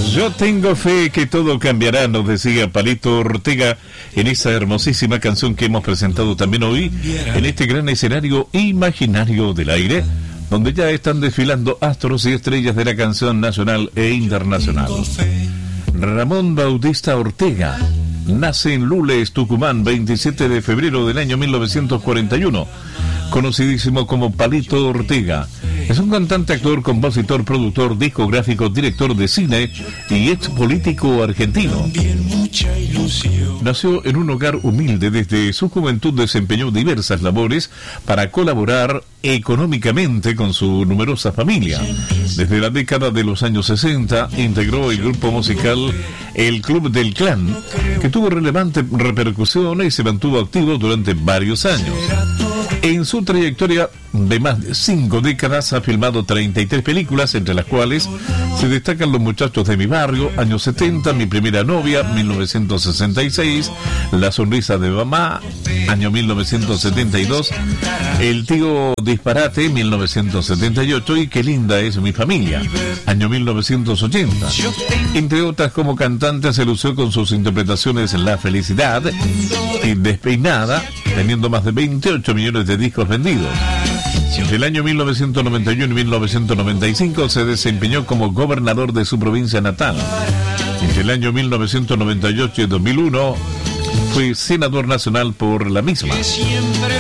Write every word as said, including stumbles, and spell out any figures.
Yo tengo fe que todo cambiará, nos decía Palito Ortega en esa hermosísima canción que hemos presentado también hoy en este gran escenario imaginario del aire, donde ya están desfilando astros y estrellas de la canción nacional e internacional. Ramón Bautista Ortega nace en Lules, Tucumán, veintisiete de febrero del año mil novecientos cuarenta y uno, conocidísimo como Palito Ortega. Es un cantante, actor, compositor, productor, discográfico, director de cine y ex político argentino. Nació en un hogar humilde. Desde su juventud desempeñó diversas labores para colaborar económicamente con su numerosa familia. Desde la década de los años sesenta integró el grupo musical El Club del Clan, que tuvo relevante repercusión y se mantuvo activo durante varios años. En su trayectoria de más de cinco décadas ha filmado treinta y tres películas, entre las cuales se destacan Los Muchachos de mi Barrio, años setenta, Mi Primera Novia, mil novecientos sesenta y seis, La Sonrisa de Mamá, año mil novecientos setenta y dos, El Tío Disparate, mil novecientos setenta y ocho, y Qué Linda Es Mi Familia, año mil novecientos ochenta. Entre otras, como cantante se lució con sus interpretaciones La Felicidad y Despeinada, teniendo más de veintiocho millones de discos vendidos. Entre el año mil novecientos noventa y uno y mil novecientos noventa y cinco se desempeñó como gobernador de su provincia natal. Entre el año mil novecientos noventa y ocho y dos mil uno fue senador nacional por la misma.